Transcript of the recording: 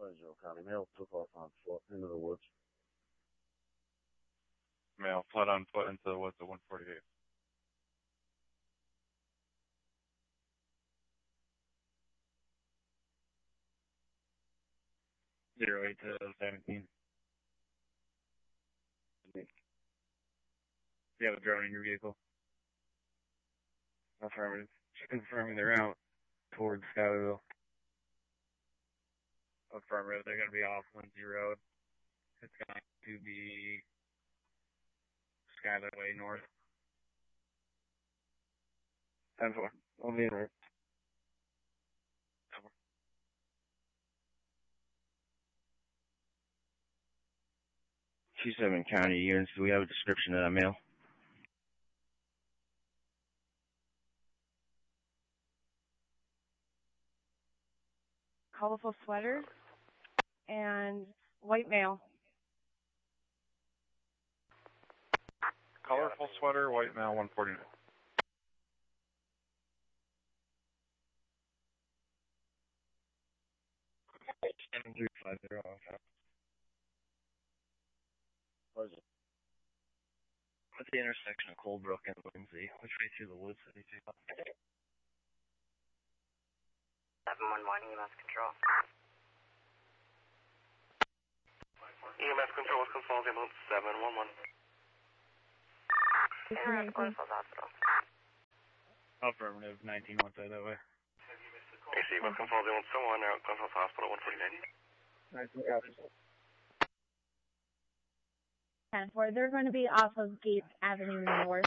Pleasure County. Male took off on foot into the woods. Male fled on foot into the woods at 148. Zero 8 to 17. Do you have a drone in your vehicle? Affirmative. Just confirming they're out towards Schuylerville. Affirmative. They're going to be off Lindsay Road. It's going to be Schuyler Way North. 10-4. I'll be in there. 10-4. Q7 County units, do we have a description of that male? Colorful sweater and white male. Colorful sweater, white male, 149. Pleasure. What's the intersection of Coldbrook and Lindsay? Which way through the woods did he take off? 711 EMS control. EMS control, Wisconsin Falls, ambulance 711. Interrupt Wisconsin Hospital. Affirmative, 19 went that way. AC, Wisconsin Falls, ambulance 1, out Wisconsin Hospital, 149. 10-4. They're going to be off of Gates Avenue North.